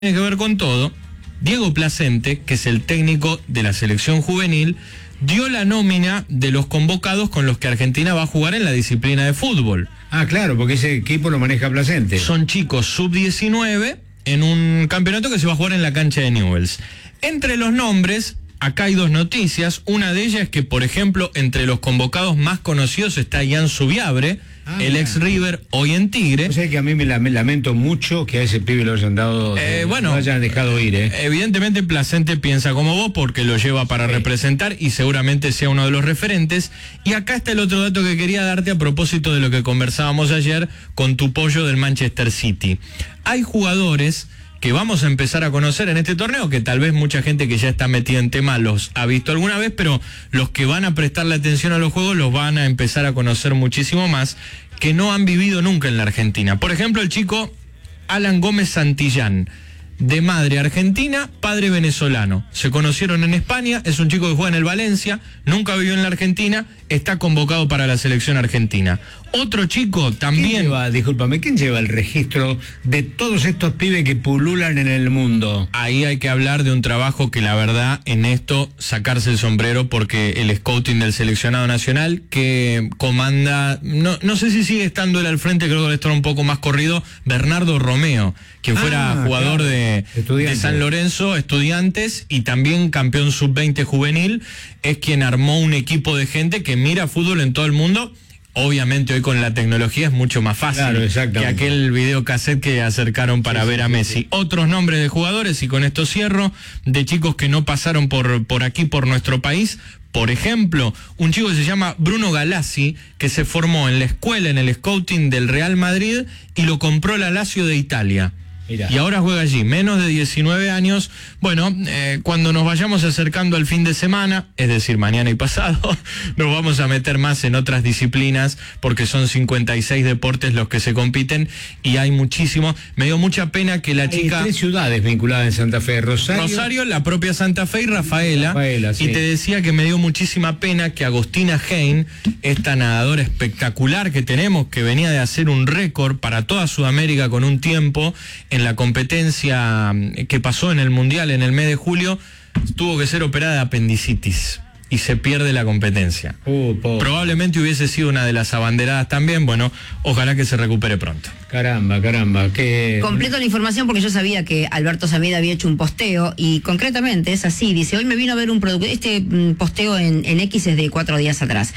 tiene que ver con todo, Diego Placente, que es el técnico de la selección juvenil, dio la nómina de los convocados con los que Argentina va a jugar en la disciplina de fútbol. Ah, claro, porque ese equipo lo maneja Placente. Son chicos sub-19 en un campeonato que se va a jugar en la cancha de Newell's. Entre los nombres, acá hay dos noticias. Una de ellas es que, por ejemplo, entre los convocados más conocidos está Ian Subiabre, el ex River, hoy en Tigre. O sea que a mí me lamento mucho que a ese pibe lo hayan dado, lo hayan dejado ir. Evidentemente Placente piensa como vos porque lo lleva para representar y seguramente sea uno de los referentes. Y acá está el otro dato que quería darte a propósito de lo que conversábamos ayer con tu pollo del Manchester City. Hay jugadores que vamos a empezar a conocer en este torneo, que tal vez mucha gente que ya está metida en tema los ha visto alguna vez, pero los que van a prestarle atención a los juegos los van a empezar a conocer muchísimo más, que no han vivido nunca en la Argentina. Por ejemplo, el chico Alan Gómez Santillán, de madre argentina, padre venezolano. Se conocieron en España, es un chico que juega en el Valencia, nunca vivió en la Argentina, está convocado para la selección argentina. Otro chico también... ¿Quién lleva el registro de todos estos pibes que pululan en el mundo? Ahí hay que hablar de un trabajo que la verdad en esto sacarse el sombrero, porque el scouting del seleccionado nacional que comanda, no sé si sigue estando él al frente, creo que está un poco más corrido, Bernardo Romeo, que fuera jugador de San Lorenzo, Estudiantes, y también campeón sub-20 juvenil, es quien armó un equipo de gente que mira fútbol en todo el mundo. Obviamente hoy con la tecnología es mucho más fácil que aquel videocassette que acercaron para ver a Messi. Otros nombres de jugadores, y con esto cierro, de chicos que no pasaron por aquí, por nuestro país. Por ejemplo, un chico que se llama Bruno Galassi, que se formó en la escuela, en el scouting del Real Madrid, y lo compró la Lazio de Italia. Y ahora juega allí, menos de 19 años. Bueno, cuando nos vayamos acercando al fin de semana, es decir, mañana y pasado, nos vamos a meter más en otras disciplinas, porque son 56 deportes los que se compiten y hay muchísimo. Me dio mucha pena que la chica... Hay 3 ciudades vinculadas en Santa Fe: Rosario, la propia Santa Fe y Rafaela. Sí. Y te decía que me dio muchísima pena que Agostina Hein, esta nadadora espectacular que tenemos, que venía de hacer un récord para toda Sudamérica con un tiempo en la competencia que pasó en el Mundial en el mes de julio, tuvo que ser operada de apendicitis y se pierde la competencia. Probablemente hubiese sido una de las abanderadas también. Bueno, ojalá que se recupere pronto. Caramba. Completo la información porque yo sabía que Alberto Sameda había hecho un posteo, y concretamente es así, dice: hoy me vino a ver un productor. Este posteo en X es de 4 días atrás.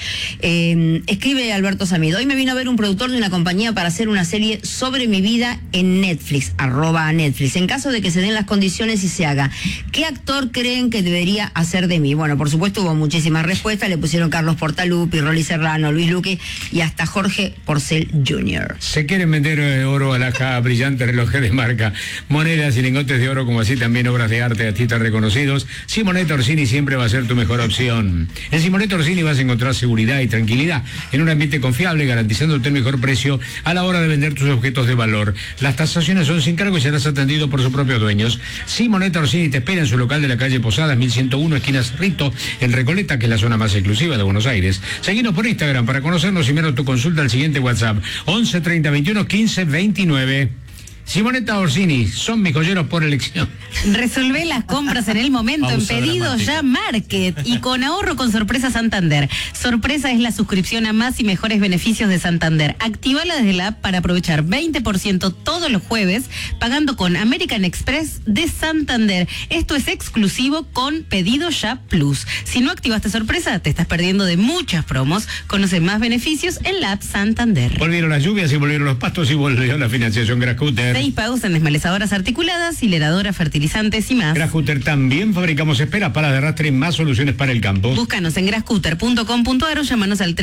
Escribe Alberto Sameda: hoy me vino a ver un productor de una compañía para hacer una serie sobre mi vida en Netflix, @Netflix. En caso de que se den las condiciones y se haga, ¿qué actor creen que debería hacer de mí? Bueno, por supuesto hubo muchísimas respuestas, le pusieron Carlos Portalupi, Rolly Serrano, Luis Luque y hasta Jorge Porcel Jr. Se quieren vender oro, alhaja, brillantes relojes de marca, monedas y lingotes de oro, como así también obras de arte de artistas reconocidos. Simonetta Orsini siempre va a ser tu mejor opción. En Simonetta Orsini vas a encontrar seguridad y tranquilidad en un ambiente confiable, garantizándote el mejor precio a la hora de vender tus objetos de valor. Las tasaciones son sin cargo y serás atendido por sus propios dueños. Simonetta Orsini te espera en su local de la calle Posadas 1101, esquina Cerrito, en Recoleta, que es la zona más exclusiva de Buenos Aires. Seguinos por Instagram para conocernos y menos tu consulta al siguiente WhatsApp: 11 30 21 15 29. Simonetta Orsini, son mis joyeros por elección. Resolvé las compras en el momento en Pedido Ya Market y con ahorro con Sorpresa Santander. Sorpresa es la suscripción a más y mejores beneficios de Santander. Actívala desde la app para aprovechar 20% todos los jueves pagando con American Express de Santander. Esto es exclusivo con Pedido Ya Plus. Si no activaste Sorpresa, te estás perdiendo de muchas promos. Conoce más beneficios en la app Santander. Volvieron las lluvias y volvieron los pastos y volvió la financiación Grascutter. 6 pagos en desmalezadoras articuladas, hileradoras, fertilizantes y más. Grascutter también fabricamos esperas para de arrastre y más soluciones para el campo. Búscanos en grascutter.com.ar o llámanos al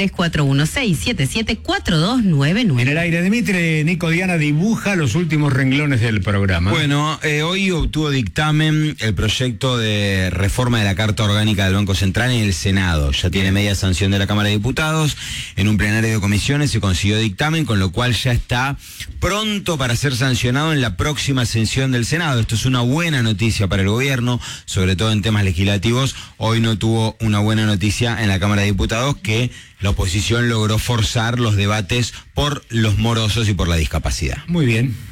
341-677-4299. En el aire, Dimitri, Nico Diana dibuja los últimos renglones del programa. Bueno, hoy obtuvo dictamen el proyecto de reforma de la Carta Orgánica del Banco Central en el Senado. Ya tiene media sanción de la Cámara de Diputados. En un plenario de comisiones se consiguió dictamen, con lo cual ya está pronto para ser sancionado en la próxima sesión del Senado. Esto es una buena noticia para el gobierno, sobre todo en temas legislativos. Hoy no tuvo una buena noticia en la Cámara de Diputados, que la oposición logró forzar los debates por los morosos y por la discapacidad. Muy bien.